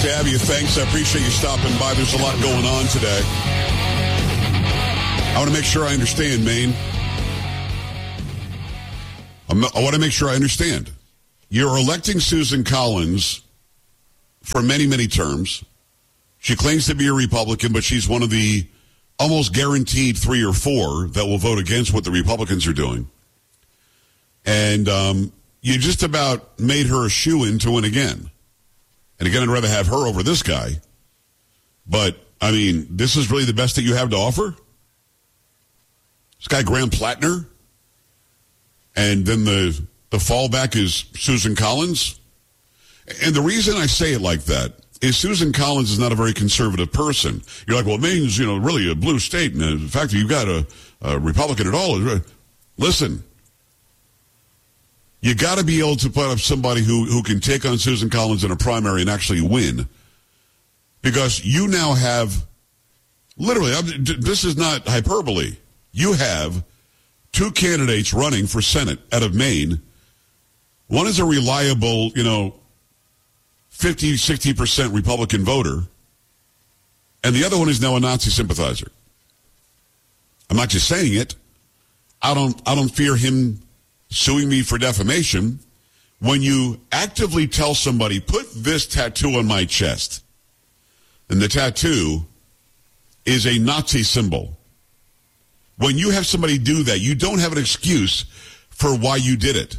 to have you. Thanks. I appreciate you stopping by. There's a lot going on today. I want to make sure I understand, Maine. I want to make sure I understand. You're electing Susan Collins for many, many terms. She claims to be a Republican, but she's one of the almost guaranteed 3 or 4 that will vote against what the Republicans are doing. And you just about made her a shoo-in to win again. And again, I'd rather have her over this guy. But, I mean, this is really the best that you have to offer? This guy, Graham Plattner? And then the fallback is Susan Collins? And the reason I say it like that is Susan Collins is not a very conservative person. You're like, well, Maine's, really a blue state. And the fact that you've got a Republican at all is... Listen, you got to be able to put up somebody who can take on Susan Collins in a primary and actually win. Because you now have, literally, this is not hyperbole. You have 2 candidates running for Senate out of Maine. One is a reliable, 50, 60% Republican voter. And the other one is now a Nazi sympathizer. I'm not just saying it. I don't fear him suing me for defamation. When you actively tell somebody, put this tattoo on my chest, and the tattoo is a Nazi symbol. When you have somebody do that, you don't have an excuse for why you did it.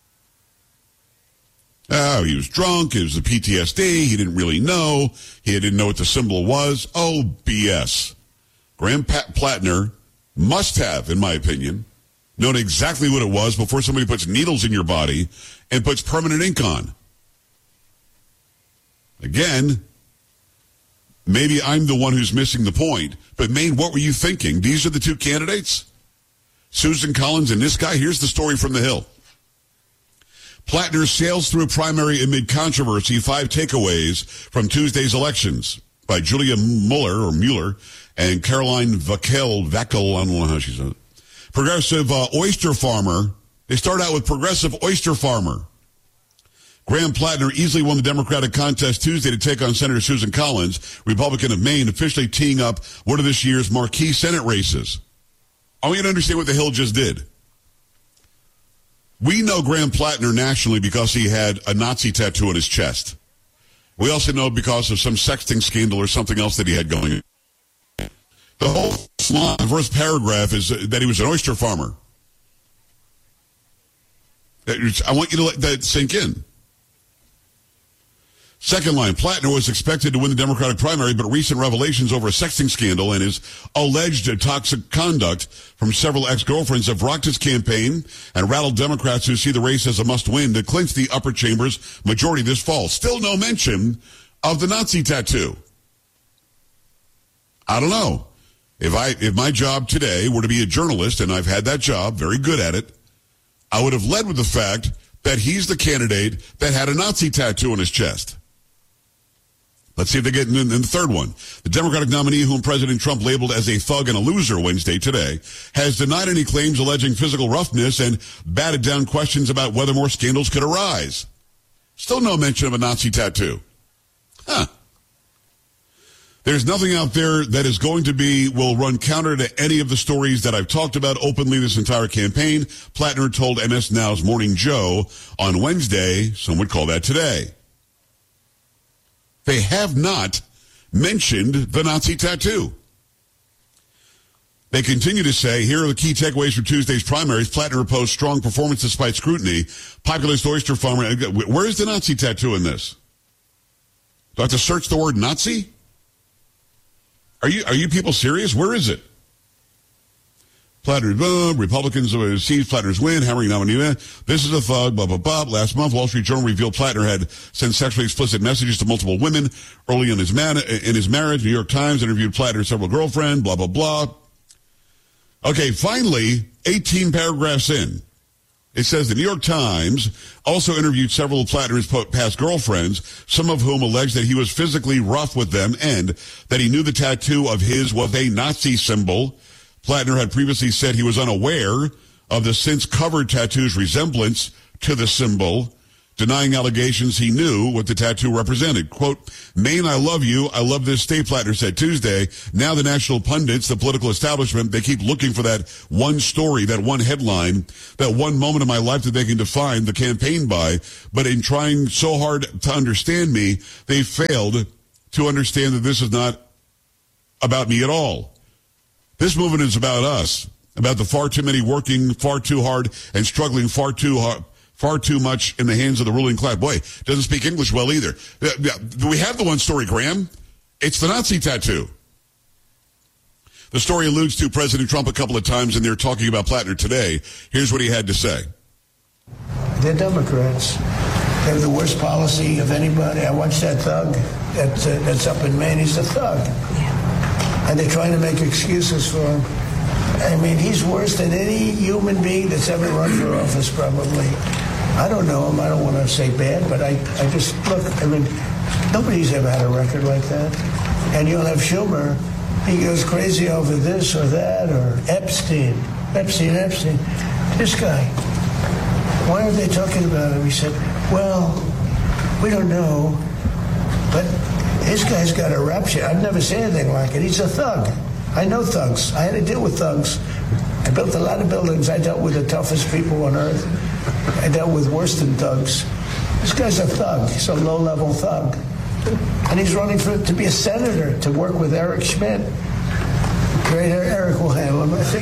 Oh, he was drunk. It was the PTSD. He didn't really know. He didn't know what the symbol was. Oh, BS. Graham Plattner must have, in my opinion, known exactly what it was before somebody puts needles in your body and puts permanent ink on. Again, maybe I'm the one who's missing the point, but Maine, what were you thinking? These are the 2 candidates? Susan Collins and this guy? Here's the story from the Hill. Plattner sails through primary amid controversy, 5 takeaways from Tuesday's elections by Julia Mueller and Caroline Vackel, I don't know how she said it. Progressive oyster farmer. They start out with progressive oyster farmer. Graham Plattner easily won the Democratic contest Tuesday to take on Senator Susan Collins, Republican of Maine, officially teeing up one of this year's marquee Senate races. I want you to understand what the Hill just did. We know Graham Plattner nationally because he had a Nazi tattoo on his chest. We also know because of some sexting scandal or something else that he had going on. The whole line, the first paragraph is that he was an oyster farmer. I want you to let that sink in. Second line, Plattner was expected to win the Democratic primary, but recent revelations over a sexting scandal and his alleged toxic conduct from several ex-girlfriends have rocked his campaign and rattled Democrats who see the race as a must-win to clinch the upper chamber's majority this fall. Still no mention of the Nazi tattoo. I don't know. If my job today were to be a journalist, and I've had that job, very good at it, I would have led with the fact that he's the candidate that had a Nazi tattoo on his chest. Let's see if they get in the third one. The Democratic nominee, whom President Trump labeled as a thug and a loser Wednesday today, has denied any claims alleging physical roughness and batted down questions about whether more scandals could arise. Still no mention of a Nazi tattoo. There's nothing out there that is going to will run counter to any of the stories that I've talked about openly this entire campaign, Plattner told MS Now's Morning Joe on Wednesday. Some would call that today. They have not mentioned the Nazi tattoo. They continue to say, here are the key takeaways from Tuesday's primaries. Plattner opposed strong performance despite scrutiny. Populist oyster farmer. Where is the Nazi tattoo in this? Do I have to search the word Nazi? Are you people serious? Where is it? Plattner, Republicans seized Plattner's win, hammering nominee. This is a thug, blah, blah, blah. Last month, Wall Street Journal revealed Plattner had sent sexually explicit messages to multiple women early in his marriage. New York Times interviewed Plattner's several girlfriends, blah, blah, blah. Okay, finally, 18 paragraphs in, it says the New York Times also interviewed several of Plattner's past girlfriends, some of whom alleged that he was physically rough with them and that he knew the tattoo of his was a Nazi symbol. Plattner had previously said he was unaware of the since-covered tattoo's resemblance to the symbol. denying allegations he knew what the tattoo represented. Quote, Maine, I love you. I love this state, Plattner said Tuesday. Now the national pundits, the political establishment, they keep looking for that one story, that one headline, that one moment in my life that they can define the campaign by. But in trying so hard to understand me, they failed to understand that this is not about me at all. This movement is about us, about the far too many working far too hard and struggling far too much in the hands of the ruling class. Boy, doesn't speak English well either. We have the one story, Graham. It's the Nazi tattoo. The story alludes to President Trump a couple of times, and they're talking about Plattner today. Here's what he had to say. They're Democrats. They have the worst policy of anybody. I watched that thug that's up in Maine. He's a thug. Yeah. And they're trying to make excuses for him. I mean, he's worse than any human being that's ever run for office, probably. I don't know him. I don't want to say bad, but I just, look, I mean, nobody's ever had a record like that. And you'll have Schumer. He goes crazy over this or that, or Epstein. This guy. Why are they talking about him? He said, well, we don't know, but this guy's got a rap sheet. I've never seen anything like it. He's a thug. I know thugs. I had to deal with thugs. I built a lot of buildings. I dealt with the toughest people on earth. I dealt with worse than thugs. This guy's a thug. He's a low-level thug. And he's running to be a senator, to work with Eric Schmidt. Great, Eric will handle him, I think.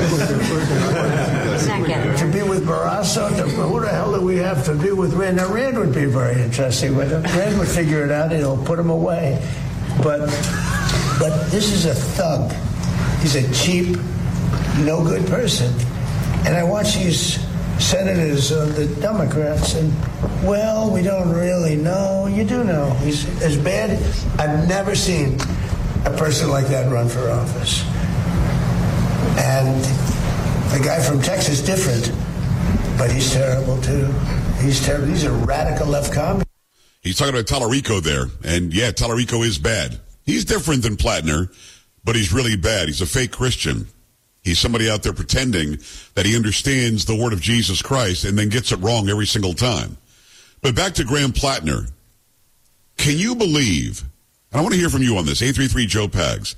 To be with Barrasso, who the hell do we have to be with Rand? Now, Rand would be very interesting with him. Rand would figure it out, he'll put him away. But this is a thug. He's a cheap, no good person. And I watch these senators, the Democrats, and, well, we don't really know. You do know. He's as bad. I've never seen a person like that run for office. And the guy from Texas, different, but he's terrible, too. He's terrible. He's a radical left communist. He's talking about Tallarico there, and yeah, Tallarico is bad. He's different than Plattner, but he's really bad. He's a fake Christian. He's somebody out there pretending that he understands the word of Jesus Christ and then gets it wrong every single time. But back to Graham Plattner. Can you believe, and I want to hear from you on this, 833-JOE-PAGS,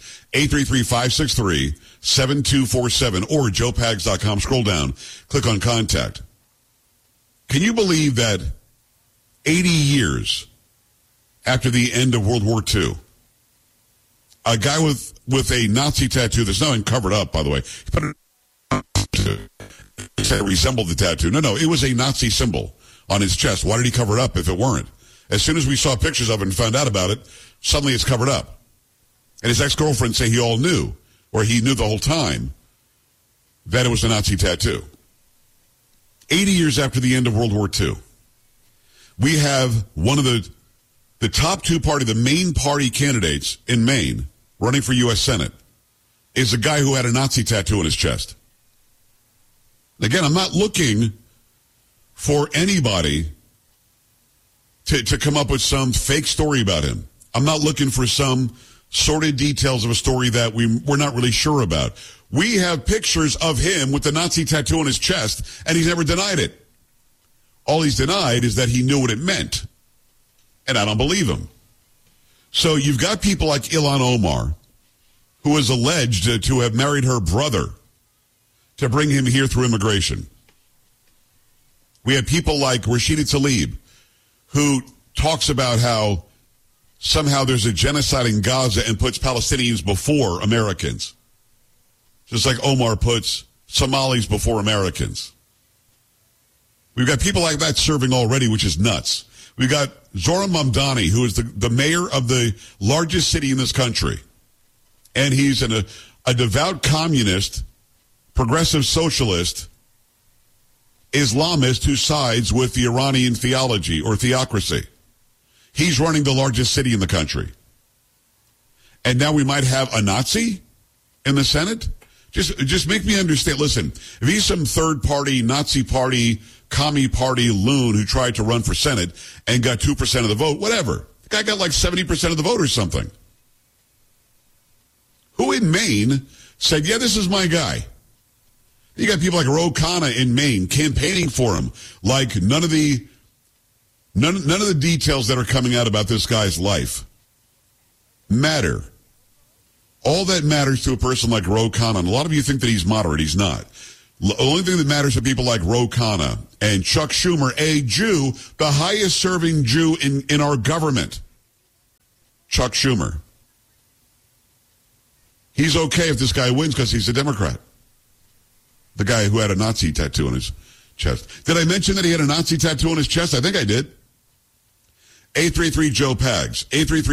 833-563-7247, or joepags.com. Scroll down, click on contact. Can you believe that 80 years after the end of World War II, a guy with a Nazi tattoo that's now covered up, by the way, he said it resembled the tattoo. No, it was a Nazi symbol on his chest. Why did he cover it up if it weren't? As soon as we saw pictures of it and found out about it, suddenly it's covered up. And his ex-girlfriend say he all knew, or he knew the whole time, that it was a Nazi tattoo. 80 years after the end of World War II, we have one of the top two party, the main party candidates in Maine running for U.S. Senate is a guy who had a Nazi tattoo on his chest. Again, I'm not looking for anybody to come up with some fake story about him. I'm not looking for some sordid details of a story that we're not really sure about. We have pictures of him with the Nazi tattoo on his chest, and he's never denied it. All he's denied is that he knew what it meant. And I don't believe him. So you've got people like Ilhan Omar, who is alleged to have married her brother to bring him here through immigration. We have people like Rashida Tlaib, who talks about how somehow there's a genocide in Gaza and puts Palestinians before Americans. Just like Omar puts Somalis before Americans. We've got people like that serving already, which is nuts. We've got Zohran Mamdani, who is the mayor of the largest city in this country. And he's a devout communist, progressive socialist, Islamist who sides with the Iranian theology or theocracy. He's running the largest city in the country. And now we might have a Nazi in the Senate? Just make me understand. Listen, if he's some third party, Nazi party, commie party loon who tried to run for Senate and got 2% of the vote, whatever. The guy got like 70% of the vote or something. Who in Maine said, yeah, this is my guy? You got people like Ro Khanna in Maine campaigning for him like none of the None of the details that are coming out about this guy's life matter. All that matters to a person like Ro Khanna, and a lot of you think that he's moderate. He's not. The only thing that matters to people like Ro Khanna and Chuck Schumer, a Jew, the highest serving Jew in our government, Chuck Schumer. He's okay if this guy wins because he's a Democrat. The guy who had a Nazi tattoo on his chest. Did I mention that he had a Nazi tattoo on his chest? I think I did. 833-JOE-PAGS,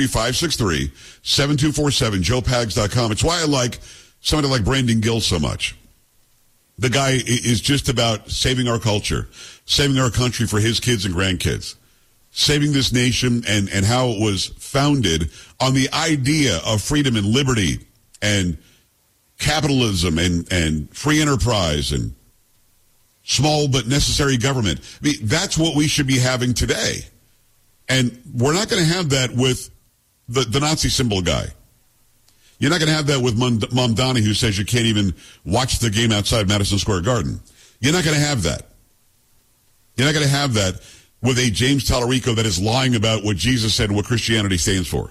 833-563-7247, joepags.com. It's why I like somebody like Brandon Gill so much. The guy is just about saving our culture, saving our country for his kids and grandkids, saving this nation and how it was founded on the idea of freedom and liberty and capitalism and free enterprise and small but necessary government. I mean, that's what we should be having today. And we're not going to have that with the Nazi symbol guy. You're not going to have that with Mom Donnie, who says you can't even watch the game outside Madison Square Garden. You're not going to have that. You're not going to have that with a James Tallarico that is lying about what Jesus said and what Christianity stands for.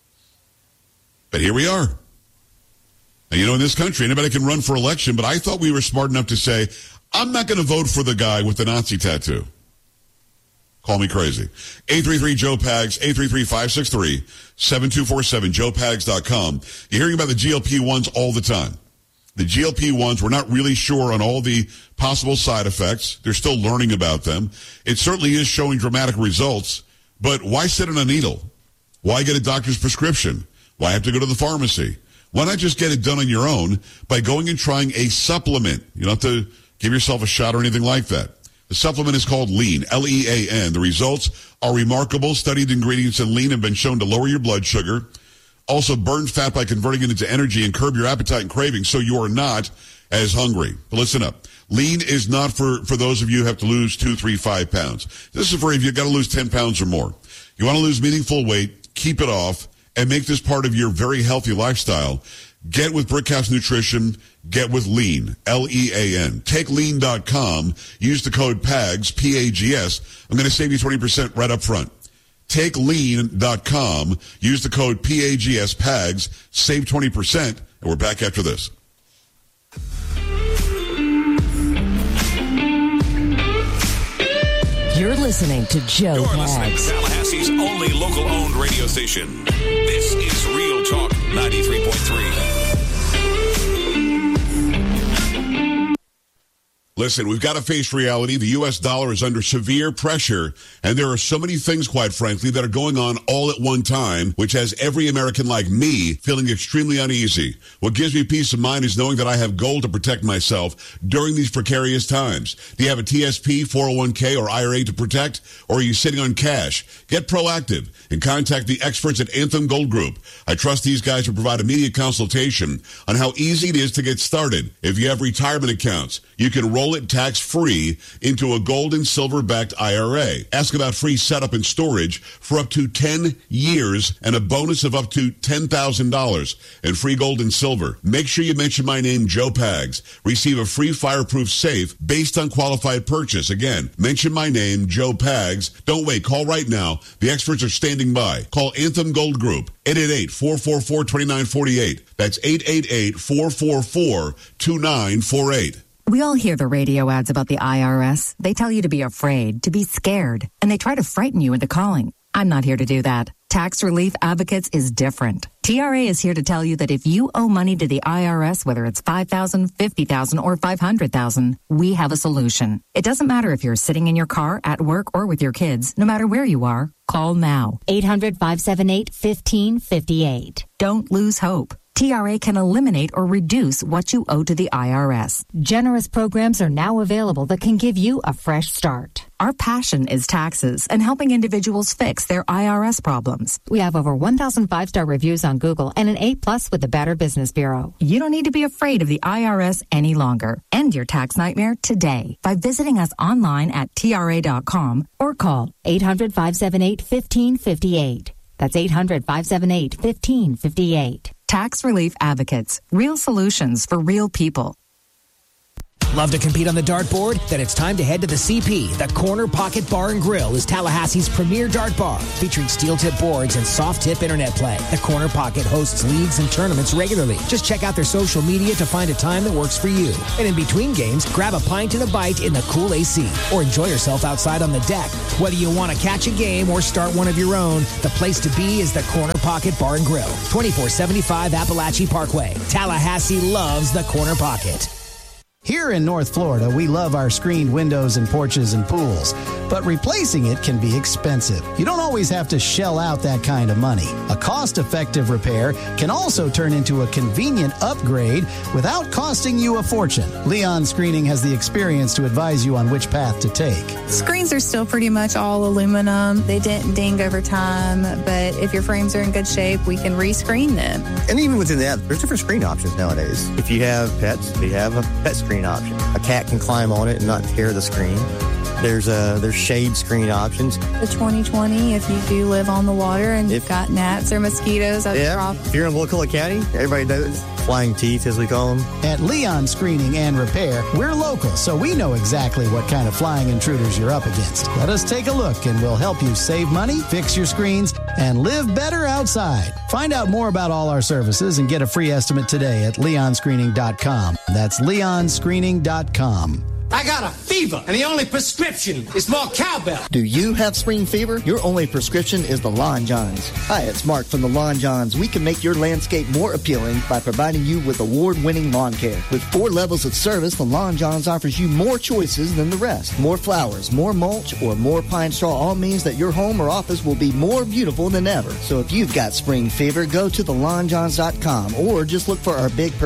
But here we are. And in this country, anybody can run for election, but I thought we were smart enough to say, I'm not going to vote for the guy with the Nazi tattoo. Call me crazy. 833-JOE-PAGS, 833-563-7247, joepags.com. You're hearing about the GLP-1s all the time. The GLP-1s, we're not really sure on all the possible side effects. They're still learning about them. It certainly is showing dramatic results, but why sit on a needle? Why get a doctor's prescription? Why have to go to the pharmacy? Why not just get it done on your own by going and trying a supplement? You don't have to give yourself a shot or anything like that. The supplement is called Lean, L-E-A-N. The results are remarkable. Studied ingredients in Lean have been shown to lower your blood sugar, also burn fat by converting it into energy and curb your appetite and cravings so you are not as hungry. But listen up. Lean is not for those of you who have to lose 2, 3, 5 pounds. This is for if you've got to lose 10 pounds or more. You want to lose meaningful weight, keep it off, and make this part of your very healthy lifestyle. Get with Brickhouse Nutrition. Get with Lean, L-E-A-N. Take lean.com. Use the code PAGS, P-A-G-S. I'm going to save you 20% right up front. Take lean.com. Use the code PAGS, PAGS. Save 20%. And we're back after this. You're listening to Joe You're Pags. listening to Tallahassee's only local-owned radio station. This is Real Talk 93.3. Listen, we've got to face reality. The U.S. dollar is under severe pressure, and there are so many things, quite frankly, that are going on all at one time, which has every American like me feeling extremely uneasy. What gives me peace of mind is knowing that I have gold to protect myself during these precarious times. Do you have a TSP, 401k, or IRA to protect, or are you sitting on cash? Get proactive and contact the experts at Anthem Gold Group. I trust these guys to provide immediate consultation on how easy it is to get started. If you have retirement accounts, you can roll it tax-free into a gold and silver-backed IRA. Ask about free setup and storage for up to 10 years and a bonus of up to $10,000 and free gold and silver. Make sure you mention my name, Joe Pags. Receive a free fireproof safe based on qualified purchase. Again, mention my name, Joe Pags. Don't wait. Call right now. The experts are standing by. Call Anthem Gold Group, 888-444-2948. That's 888-444-2948. We all hear the radio ads about the IRS. They tell you to be afraid, to be scared, and they try to frighten you into calling. I'm not here to do that. Tax Relief Advocates is different. TRA is here to tell you that if you owe money to the IRS, whether it's $5,000, $50,000, or $500,000, we have a solution. It doesn't matter if you're sitting in your car, at work, or with your kids. No matter where you are, call now. 800-578-1558. Don't lose hope. TRA can eliminate or reduce what you owe to the IRS. Generous programs are now available that can give you a fresh start. Our passion is taxes and helping individuals fix their IRS problems. We have over 1,000 5-star reviews on Google and an A+ with the Better Business Bureau. You don't need to be afraid of the IRS any longer. End your tax nightmare today by visiting us online at TRA.com or call 800-578-1558. That's 800-578-1558. Tax Relief Advocates. Real solutions for real people. Love to compete on the dartboard? Then it's time to head to the CP. The Corner Pocket Bar and Grill is Tallahassee's premier dart bar, featuring steel-tip boards and soft-tip internet play. The Corner Pocket hosts leagues and tournaments regularly. Just check out their social media to find a time that works for you. And in between games, grab a pint and a bite in the cool AC, or enjoy yourself outside on the deck. Whether you want to catch a game or start one of your own, the place to be is the Corner Pocket Bar and Grill, 2475 Appalachie Parkway. Tallahassee loves the Corner Pocket. Here in North Florida, we love our screened windows and porches and pools, but replacing it can be expensive. You don't always have to shell out that kind of money. A cost-effective repair can also turn into a convenient upgrade without costing you a fortune. Leon Screening has the experience to advise you on which path to take. Screens are still pretty much all aluminum. They dent and ding over time, but if your frames are in good shape, we can rescreen them. And even within that, there's different screen options nowadays. If you have pets, we have a pet screen option. A cat can climb on it and not tear the screen. There's shade screen options. The 2020, if you do live on the water and you've got gnats or mosquitoes, if you're in Wakulla County, everybody knows flying teeth, as we call them. At Leon Screening and Repair, we're local, so we know exactly what kind of flying intruders you're up against. Let us take a look, and we'll help you save money, fix your screens, and live better outside. Find out more about all our services and get a free estimate today at leonscreening.com. That's leonscreening.com. I got a fever, and the only prescription is more cowbell. Do you have spring fever? Your only prescription is the Lawn Johns. Hi, it's Mark from the Lawn Johns. We can make your landscape more appealing by providing you with award-winning lawn care. With 4 levels of service, the Lawn Johns offers you more choices than the rest. More flowers, more mulch, or more pine straw all means that your home or office will be more beautiful than ever. So if you've got spring fever, go to thelawnjohns.com or just look for our big